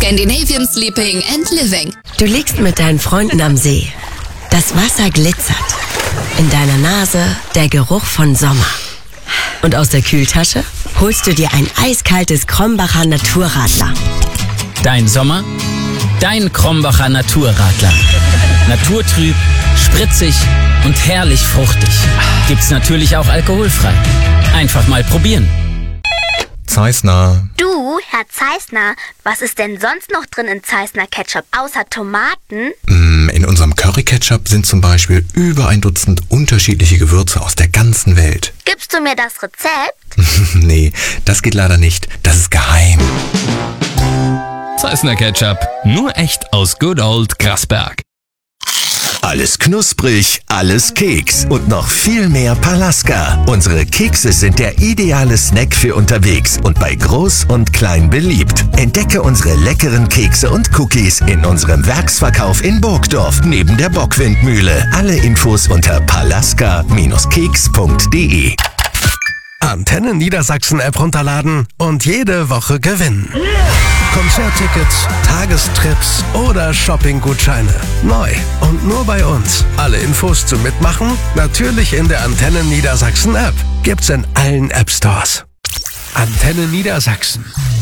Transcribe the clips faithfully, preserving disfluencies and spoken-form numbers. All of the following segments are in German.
Scandinavian Sleeping and Living. Du liegst mit deinen Freunden am See. Das Wasser glitzert. In deiner Nase der Geruch von Sommer. Und aus der Kühltasche holst du dir ein eiskaltes Krombacher Naturradler. Dein Sommer? Dein Krombacher Naturradler. Naturtrüb, spritzig und herrlich fruchtig. Gibt's natürlich auch alkoholfrei. Einfach mal probieren. Zeissner. Du, Herr Zeissner, was ist denn sonst noch drin in Zeissner Ketchup, außer Tomaten? In unserem Curry-Ketchup sind zum Beispiel über ein Dutzend unterschiedliche Gewürze aus der ganzen Welt. Gibst du mir das Rezept? Nee, das geht leider nicht. Das ist geheim. Zeissner Ketchup, nur echt aus Good Old Grasberg. Alles knusprig, alles Keks und noch viel mehr Palaska. Unsere Kekse sind der ideale Snack für unterwegs und bei Groß und Klein beliebt. Entdecke unsere leckeren Kekse und Cookies in unserem Werksverkauf in Burgdorf neben der Bockwindmühle. Alle Infos unter palaska Bindestrich keks punkt de. Antenne Niedersachsen App runterladen und jede Woche gewinnen. Konzerttickets, Tagestrips oder Shoppinggutscheine. Neu und nur bei uns. Alle Infos zum Mitmachen natürlich in der Antenne Niedersachsen App. Gibt's in allen App Stores. Antenne Niedersachsen.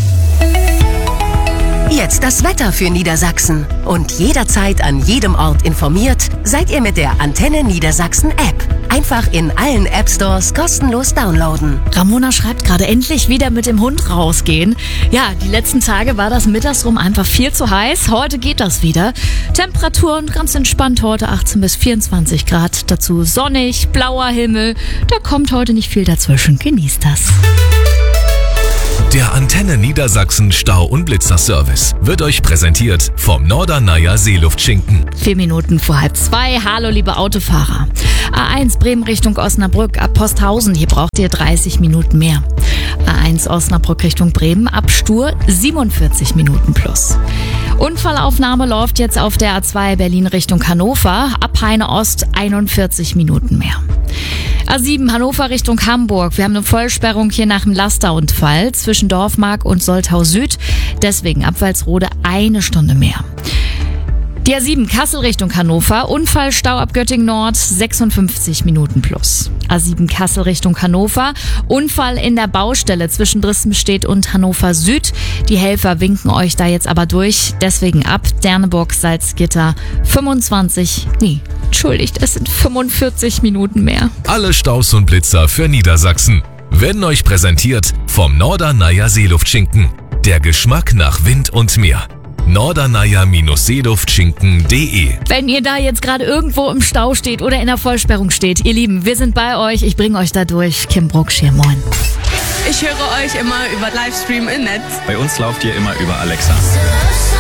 Jetzt das Wetter für Niedersachsen. Und jederzeit an jedem Ort informiert, seid ihr mit der Antenne Niedersachsen App. Einfach in allen App Stores kostenlos downloaden. Ramona schreibt gerade, endlich wieder mit dem Hund rausgehen. Ja, die letzten Tage war das mittags rum einfach viel zu heiß. Heute geht das wieder. Temperaturen ganz entspannt heute, achtzehn bis vierundzwanzig Grad. Dazu sonnig, blauer Himmel. Da kommt heute nicht viel dazwischen. Genießt das. Der Antenne Niedersachsen Stau- und Blitzerservice wird euch präsentiert vom Norderneier Seeluftschinken. Vier Minuten vor halb zwei. Hallo, liebe Autofahrer. A eins Bremen Richtung Osnabrück ab Posthausen. Hier braucht ihr dreißig Minuten mehr. A eins Osnabrück Richtung Bremen ab Stur siebenundvierzig Minuten plus. Unfallaufnahme läuft jetzt auf der A zwei Berlin Richtung Hannover. Ab Heine Ost einundvierzig Minuten mehr. A sieben Hannover Richtung Hamburg. Wir haben eine Vollsperrung hier nach dem Lasterunfall zwischen Dorfmark und Soltau Süd. Deswegen ab Walsrode eine Stunde mehr. Die A sieben Kassel Richtung Hannover. Unfallstau ab Göttingen Nord sechsundfünfzig Minuten plus. A sieben Kassel Richtung Hannover. Unfall in der Baustelle zwischen Drispenstedt und Hannover Süd. Die Helfer winken euch da jetzt aber durch. Deswegen ab Derneburg Salzgitter fünfundzwanzig, nee, entschuldigt, es sind fünfundvierzig Minuten mehr. Alle Staus und Blitzer für Niedersachsen werden euch präsentiert vom Norderneier Seeluftschinken. Der Geschmack nach Wind und Meer. Norderneier Seeluftschinken punkt de. Wenn ihr da jetzt gerade irgendwo im Stau steht oder in der Vollsperrung steht, ihr Lieben, wir sind bei euch. Ich bringe euch da durch. Kim Brucksch, moin. Ich höre euch immer über Livestream im Netz. Bei uns lauft ihr immer über Alexa.